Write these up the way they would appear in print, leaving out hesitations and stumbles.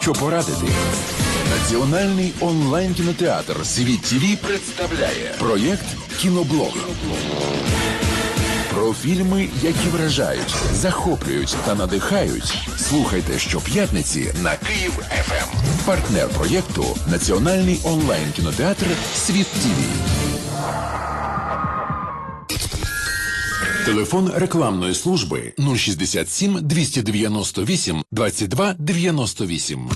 що порадити. Національний онлайн-кінотеатр «Світ ТВ» представляє проєкт «Кіноблог». Про фільми, які вражають, захоплюють та надихають. Слухайте щоп'ятниці на Київ ФМ. Партнер проєкту – Національний онлайн-кінотеатр «Світ ТВ». Телефон рекламної служби 067 298 22 98.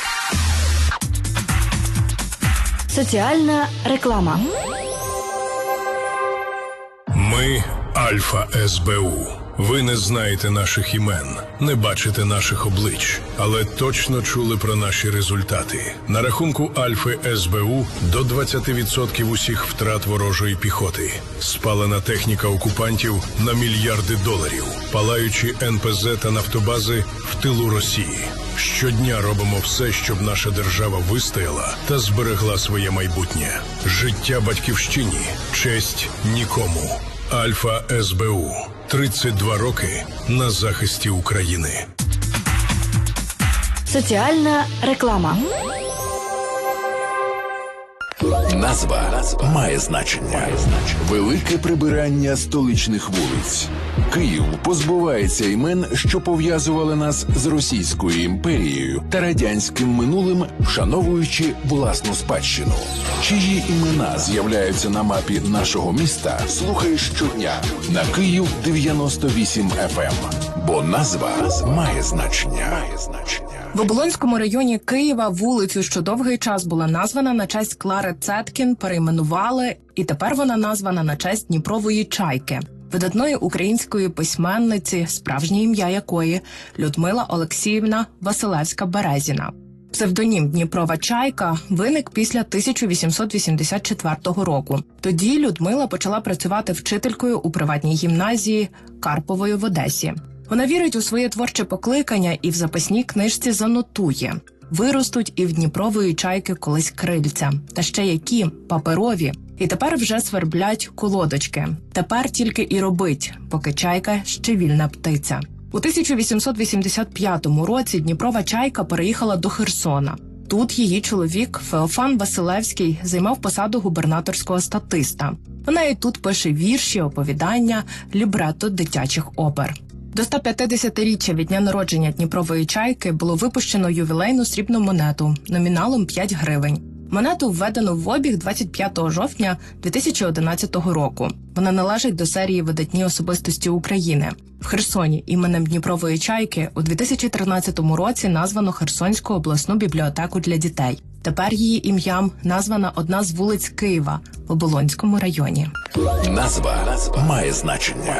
Соціальна реклама. Ми – Альфа СБУ. Ви не знаєте наших імен, не бачите наших облич, але точно чули про наші результати. На рахунку Альфи СБУ до 20% усіх втрат ворожої піхоти. Спалена техніка окупантів на мільярди доларів. Палаючі НПЗ та нафтобази в тилу Росії. Щодня робимо все, щоб наша держава вистояла та зберегла своє майбутнє. Життя батьківщині, честь нікому. Альфа СБУ. 32 роки на захисті України. Соціальна реклама. Назва має значення. Велике прибирання столичних вулиць. Київ позбувається імен, що пов'язували нас з Російською імперією та радянським минулим, вшановуючи власну спадщину. Чиї імена з'являються на мапі нашого міста, слухай щодня на Київ 98 FM. Бо назва має значення. В Оболонському районі Києва вулицю, що довгий час була названа на честь Клари Цеткін, перейменували, і тепер вона названа на честь Дніпрової чайки, видатної української письменниці, справжнє ім'я якої Людмила Олексіївна Василевська-Березіна. Псевдонім «Дніпрова чайка» виник після 1884 року. Тоді Людмила почала працювати вчителькою у приватній гімназії Карпової в Одесі. Вона вірить у своє творче покликання і в записній книжці занотує: виростуть і в Дніпрової чайки колись крильця. Та ще які паперові. І тепер вже сверблять колодочки. Тепер тільки і робить, поки чайка ще вільна птиця. У 1885 році Дніпрова чайка переїхала до Херсона. Тут її чоловік Феофан Василевський займав посаду губернаторського статиста. Вона і тут пише вірші, оповідання, лібретто дитячих опер. До 150-річчя від дня народження Дніпрової чайки було випущено ювілейну срібну монету номіналом 5 гривень. Монету введено в обіг 25 жовтня 2011 року. Вона належить до серії «Видатні особистості України». В Херсоні іменем Дніпрової чайки у 2013 році названо Херсонську обласну бібліотеку для дітей. Тепер її ім'ям названа одна з вулиць Києва в Оболонському районі. Назва має значення.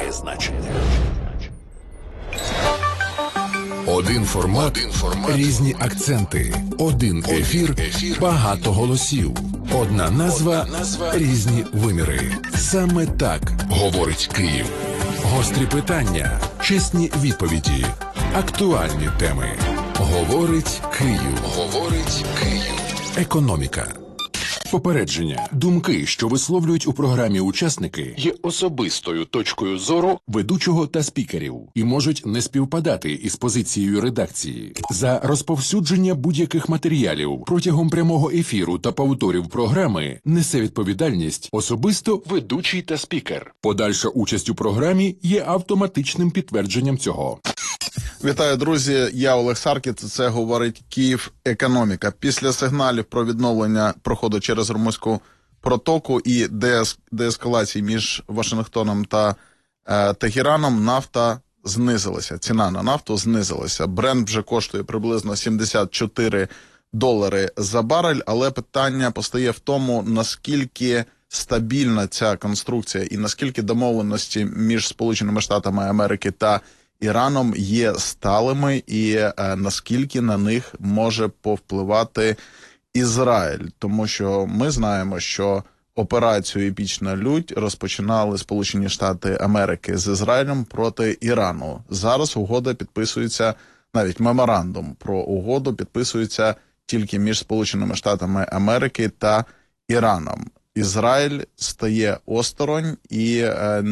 Один формат, різні акценти, один ефір, багато голосів. Одна назва, різні виміри. Саме так говорить Київ. Гострі питання, чесні відповіді, актуальні теми. Говорить Київ. Говорить Київ. Економіка. Попередження. Думки, що висловлюють у програмі учасники, є особистою точкою зору ведучого та спікерів і можуть не співпадати із позицією редакції. За розповсюдження будь-яких матеріалів протягом прямого ефіру та повторів програми несе відповідальність особисто ведучий та спікер. Подальша участь у програмі є автоматичним підтвердженням цього. Вітаю, друзі. Я Олег Саркіт. Це говорить Київ економіка. Після сигналів про відновлення проходу через Ормузьку протоку і деескалації між Вашингтоном та Тегераном нафта знизилася. Ціна на нафту знизилася. Брент вже коштує приблизно $74 за барель, але питання постає в тому, наскільки стабільна ця конструкція і наскільки домовленості між Сполученими Штатами Америки та Іраном є сталими і наскільки на них може повпливати Ізраїль. Тому що ми знаємо, що операцію «Епічна лють» розпочинали Сполучені Штати Америки з Ізраїлем проти Ірану. Зараз угода підписується, навіть меморандум про угоду підписується тільки між Сполученими Штатами Америки та Іраном. Ізраїль стає осторонь і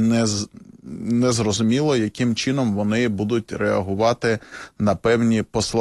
незрозуміло, яким чином вони будуть реагувати на певні послаблення.